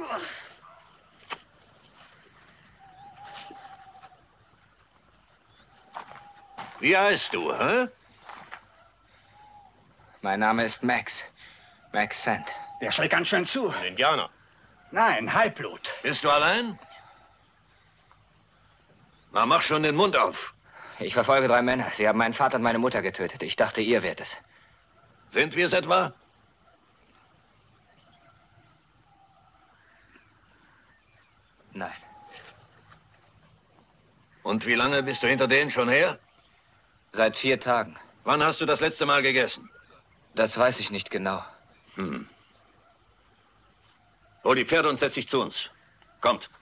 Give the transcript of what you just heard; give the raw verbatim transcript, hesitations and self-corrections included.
Wie heißt du, hä? Mein Name ist Max. Max Sand. Der schlägt ganz schön zu. Ein Indianer. Nein, Halbblut. Bist du allein? Na, mach schon den Mund auf. Ich verfolge drei Männer. Sie haben meinen Vater und meine Mutter getötet. Ich dachte, ihr wärt es. Sind wir es etwa? Nein. Und wie lange bist du hinter denen schon her? Seit vier Tagen. Wann hast du das letzte Mal gegessen? Das weiß ich nicht genau. Hm. Hol die Pferde und setz dich zu uns. Kommt.